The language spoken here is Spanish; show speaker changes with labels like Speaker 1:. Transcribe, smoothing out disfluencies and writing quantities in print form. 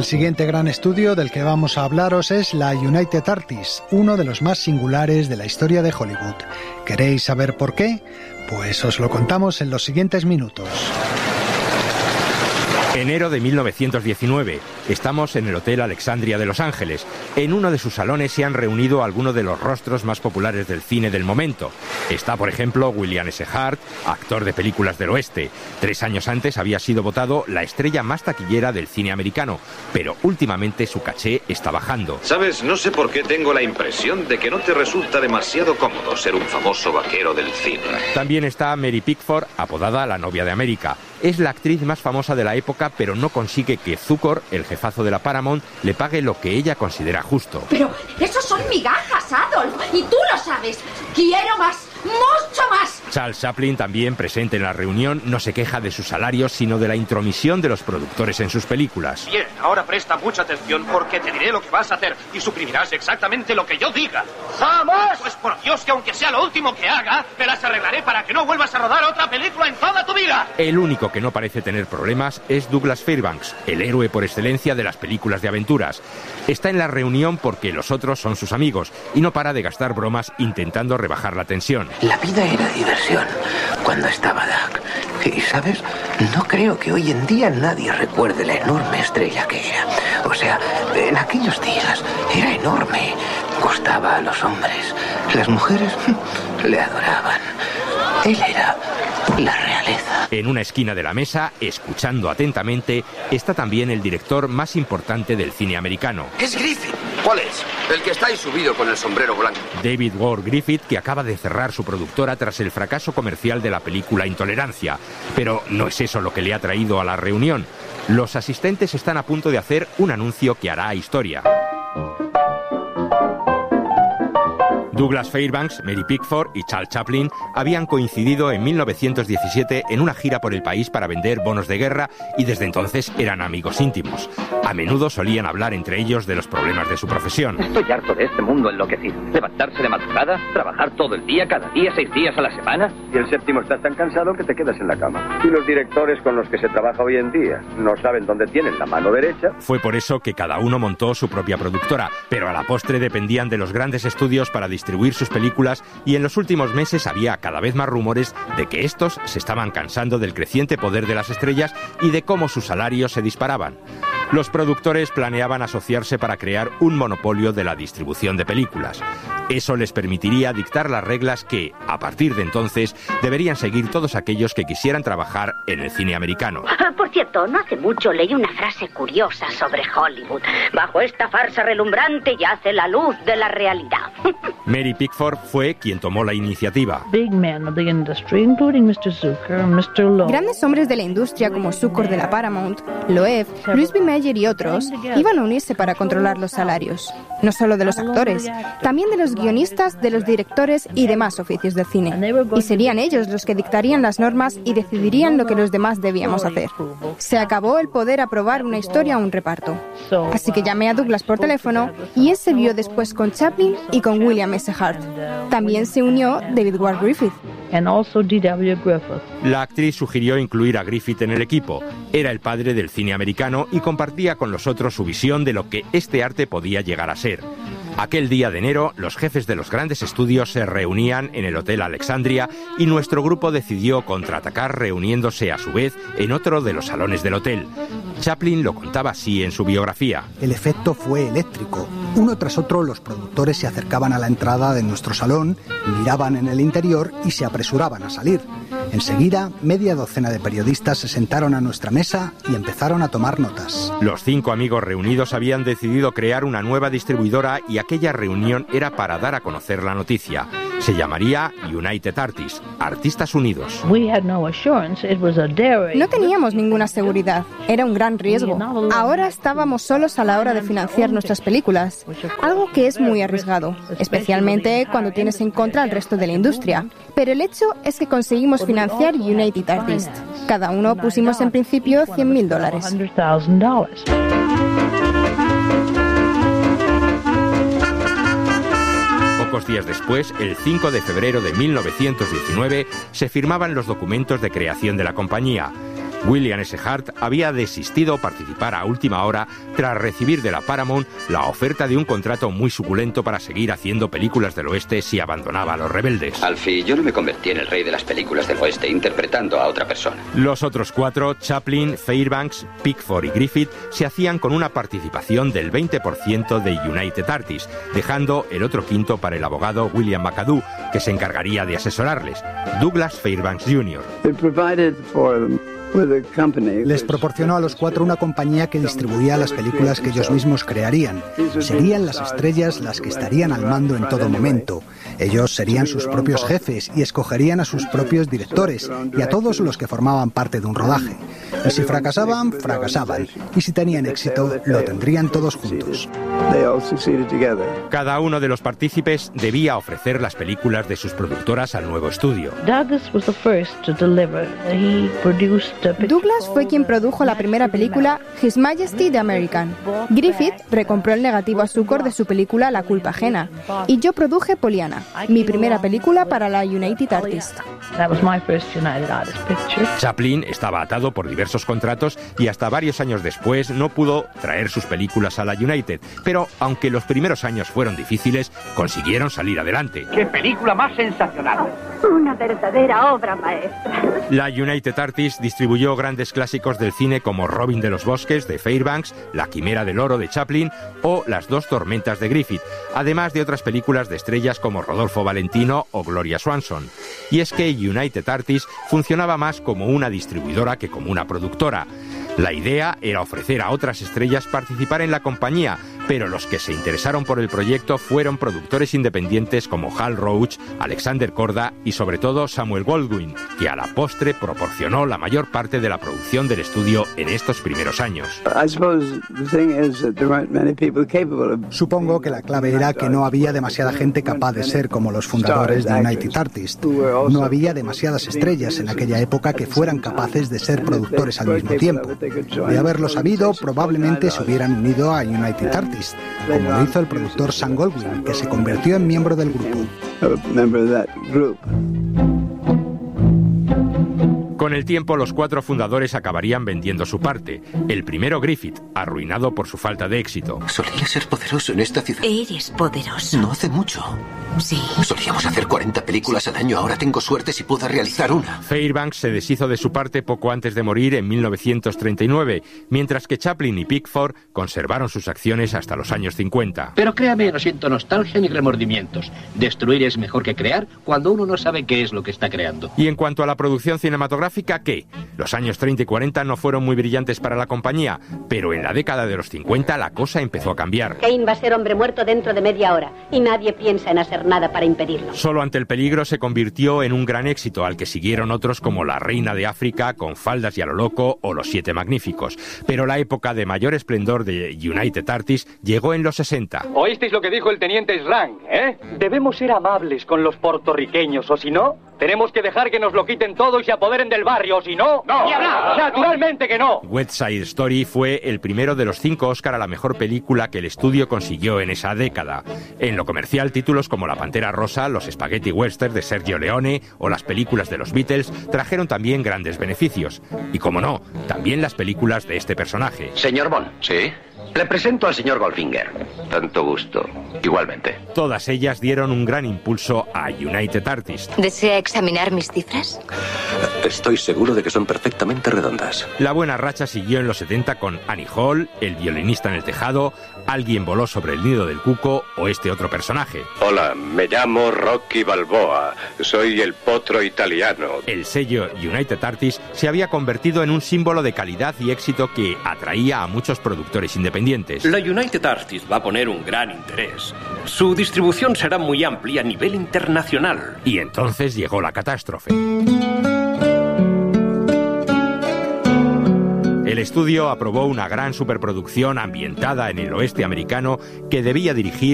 Speaker 1: El siguiente gran estudio del que vamos a hablaros es la United Artists, uno de los más singulares de la historia de Hollywood. ¿Queréis saber por qué? Pues os lo contamos en los siguientes minutos.
Speaker 2: Enero de 1919. Estamos en el Hotel Alexandria de Los Ángeles. En uno de sus salones se han reunido algunos de los rostros más populares del cine del momento. Está, por ejemplo, William S. Hart, actor de películas del oeste. 3 años antes había sido votado la estrella más taquillera del cine americano, pero últimamente su caché está bajando.
Speaker 3: ¿Sabes? No sé por qué tengo la impresión de que no te resulta demasiado cómodo ser un famoso vaquero del cine.
Speaker 2: También está Mary Pickford, apodada la novia de América. Es la actriz más famosa de la época, pero no consigue que Zukor, el jefazo de la Paramount, le pague lo que ella considera justo.
Speaker 4: Pero esos son migajas, Adolf, y tú lo sabes. Quiero más, mucho más.
Speaker 2: Charles Chaplin, también presente en la reunión, no se queja de sus salarios, sino de la intromisión de los productores en sus películas.
Speaker 5: Bien, ahora presta mucha atención porque te diré lo que vas a hacer y suprimirás exactamente lo que yo diga. ¡Vamos! Pues por Dios que aunque sea lo último que haga, te las arreglaré para que no vuelvas a rodar otra película en toda tu vida.
Speaker 2: El único que no parece tener problemas es Douglas Fairbanks, el héroe por excelencia de las películas de aventuras. Está en la reunión porque los otros son sus amigos y no para de gastar bromas intentando rebajar la tensión.
Speaker 6: La vida era diversión cuando estaba Doug. Y, ¿sabes? No creo que hoy en día nadie recuerde la enorme estrella que era. O sea, en aquellos días era enorme. Gustaba a los hombres. Las mujeres le adoraban. Él era la realeza.
Speaker 2: En una esquina de la mesa, escuchando atentamente, está también el director más importante del cine americano.
Speaker 7: Es Griffith. ¿Cuál es? El que está ahí subido con el sombrero blanco.
Speaker 2: David Ward Griffith, que acaba de cerrar su productora tras el fracaso comercial de la película Intolerancia. Pero no es eso lo que le ha traído a la reunión. Los asistentes están a punto de hacer un anuncio que hará historia. Douglas Fairbanks, Mary Pickford y Charles Chaplin habían coincidido en 1917 en una gira por el país para vender bonos de guerra y desde entonces eran amigos íntimos. A menudo solían hablar entre ellos de los problemas de su profesión.
Speaker 8: Estoy harto de este mundo enloquecido. Levantarse de madrugada, trabajar todo el día, cada día, 6 días a la semana.
Speaker 9: Y el séptimo estás tan cansado que te quedas en la cama. Y los directores con los que se trabaja hoy en día no saben dónde tienen la mano derecha.
Speaker 2: Fue por eso que cada uno montó su propia productora, pero a la postre dependían de los grandes estudios para distribuir sus películas y en los últimos meses había cada vez más rumores de que estos se estaban cansando del creciente poder de las estrellas y de cómo sus salarios se disparaban. Los productores planeaban asociarse para crear un monopolio de la distribución de películas. Eso les permitiría dictar las reglas que, a partir de entonces, deberían seguir todos aquellos que quisieran trabajar en el cine americano.
Speaker 10: Por cierto, no hace mucho leí una frase curiosa sobre Hollywood. Bajo esta farsa relumbrante yace la luz de la realidad.
Speaker 2: Mary Pickford fue quien tomó la iniciativa.
Speaker 11: Grandes hombres de la industria como Zukor de la Paramount, Loeb, Louis B. Mayer y otros iban a unirse para controlar los salarios. No solo de los actores, también de los guionistas, de los directores y demás oficios del cine. Y serían ellos los que dictarían las normas y decidirían lo que los demás debíamos hacer. Se acabó el poder aprobar una historia o un reparto. Así que llamé a Douglas por teléfono y él se vio después con Chaplin y con William S. Hart. También se unió David Ward Griffith.
Speaker 2: La actriz sugirió incluir a Griffith en el equipo. Era el padre del cine americano y compartía con los otros su visión de lo que este arte podía llegar a ser. Aquel día de enero, los jefes de los grandes estudios se reunían en el Hotel Alexandria y nuestro grupo decidió contraatacar reuniéndose a su vez en otro de los salones del hotel. Chaplin lo contaba así en su biografía.
Speaker 1: El efecto fue eléctrico. Uno tras otro los productores se acercaban a la entrada de nuestro salón, miraban en el interior y se apresuraban a salir. Enseguida, media docena de periodistas se sentaron a nuestra mesa y empezaron a tomar notas.
Speaker 2: Los 5 amigos reunidos habían decidido crear una nueva distribuidora y aquella reunión era para dar a conocer la noticia. Se llamaría United Artists, Artistas Unidos.
Speaker 11: No teníamos ninguna seguridad, era un gran riesgo. Ahora estábamos solos a la hora de financiar nuestras películas, algo que es muy arriesgado, especialmente cuando tienes en contra al resto de la industria. Pero el hecho es que conseguimos financiar United Artists. Cada uno pusimos en principio $100,000.
Speaker 2: Pocos días después, el 5 de febrero de 1919, se firmaban los documentos de creación de la compañía. William S. Hart había desistido participar a última hora tras recibir de la Paramount la oferta de un contrato muy suculento para seguir haciendo películas del oeste si abandonaba a los rebeldes.
Speaker 8: Alfie, yo no me convertí en el rey de las películas del oeste interpretando a otra persona.
Speaker 2: Los otros cuatro, Chaplin, Fairbanks, Pickford y Griffith, se hacían con una participación del 20% de United Artists, dejando el otro quinto para el abogado William McAdoo, que se encargaría de asesorarles, Douglas Fairbanks Jr.
Speaker 1: Les proporcionó a los cuatro una compañía que distribuía las películas que ellos mismos crearían. Serían las estrellas las que estarían al mando en todo momento. Ellos serían sus propios jefes y escogerían a sus propios directores y a todos los que formaban parte de un rodaje. Y si fracasaban, fracasaban. Y si tenían éxito, lo tendrían todos juntos.
Speaker 2: Cada uno de los partícipes debía ofrecer las películas de sus productoras al nuevo estudio.
Speaker 11: Douglas fue quien produjo la primera película His Majesty the American. Griffith recompró el negativo a Zukor de su película La culpa ajena. Y yo produje Pollyanna, mi primera película para la United Artists.
Speaker 2: Chaplin estaba atado por diversos contratos y hasta varios años después no pudo traer sus películas a la United. Pero aunque los primeros años fueron difíciles, consiguieron salir adelante.
Speaker 5: ¡Qué película más sensacional!
Speaker 10: Una verdadera obra maestra.
Speaker 2: La United Artists distribuyó grandes clásicos del cine como Robin de los Bosques de Fairbanks, La Quimera del Oro de Chaplin o Las dos tormentas de Griffith, además de otras películas de estrellas como Rodolfo Valentino o Gloria Swanson. Y es que United Artists funcionaba más como una distribuidora que como una productora. La idea era ofrecer a otras estrellas participar en la compañía, pero los que se interesaron por el proyecto fueron productores independientes como Hal Roach, Alexander Korda y sobre todo Samuel Goldwyn, que a la postre proporcionó la mayor parte de la producción del estudio en estos primeros años.
Speaker 1: Supongo que la clave era que no había demasiada gente capaz de ser como los fundadores de United Artists. No había demasiadas estrellas en aquella época que fueran capaces de ser productores al mismo tiempo. De haberlo sabido, probablemente se hubieran unido a United Artists, como lo hizo el productor Sam Goldwyn, que se convirtió en miembro del grupo.
Speaker 2: Con el tiempo, los cuatro fundadores acabarían vendiendo su parte. El primero, Griffith, arruinado por su falta de éxito.
Speaker 6: Solía ser poderoso en esta ciudad.
Speaker 12: Eres poderoso.
Speaker 6: No hace mucho.
Speaker 12: Sí.
Speaker 6: Solíamos hacer 40 películas al año. Ahora tengo suerte si puedo realizar una.
Speaker 2: Fairbanks se deshizo de su parte poco antes de morir en 1939, mientras que Chaplin y Pickford conservaron sus acciones hasta los años 50.
Speaker 5: Pero créame, no siento nostalgia ni remordimientos. Destruir es mejor que crear cuando uno no sabe qué es lo que está creando.
Speaker 2: Y en cuanto a la producción cinematográfica, ¿qué? Los años 30 y 40 no fueron muy brillantes para la compañía, pero en la década de los 50 la cosa empezó a cambiar.
Speaker 10: Kane va a ser hombre muerto dentro de media hora y nadie piensa en hacer nada para impedirlo.
Speaker 2: Solo ante el peligro se convirtió en un gran éxito, al que siguieron otros como La Reina de África, Con faldas y a lo loco o Los Siete Magníficos. Pero la época de mayor esplendor de United Artists llegó en los 60.
Speaker 5: ¿Oísteis lo que dijo el teniente Slang, Debemos ser amables con los puertorriqueños, o si no, tenemos que dejar que nos lo quiten todo y se apoderen del barrio, o si no... ¡No! ¡Ni hablar! ¡Naturalmente que no!
Speaker 2: West Side Story fue el primero de los 5 Oscar a la mejor película que el estudio consiguió en esa década. En lo comercial, títulos como La Pantera Rosa, los Spaghetti Western de Sergio Leone o las películas de los Beatles trajeron también grandes beneficios. Y como no, también las películas de este personaje.
Speaker 8: Señor Bond.
Speaker 7: ¿Sí?
Speaker 8: Le presento al señor Goldfinger.
Speaker 7: Tanto gusto. Igualmente.
Speaker 2: Todas ellas dieron un gran impulso a United Artists.
Speaker 12: ¿Desea examinar mis cifras?
Speaker 7: Estoy seguro de que son perfectamente redondas.
Speaker 2: La buena racha siguió en los 70 con Annie Hall, El violinista en el tejado, Alguien voló sobre el nido del cuco o este otro personaje.
Speaker 9: Hola, me llamo Rocky Balboa. Soy el potro italiano.
Speaker 2: El sello United Artists se había convertido en un símbolo de calidad y éxito que atraía a muchos productores independientes.
Speaker 13: La United Artists va a poner un gran interés. Su distribución será muy amplia a nivel internacional.
Speaker 2: Y entonces llegó la catástrofe. El estudio aprobó una gran superproducción ambientada en el oeste americano que debía dirigir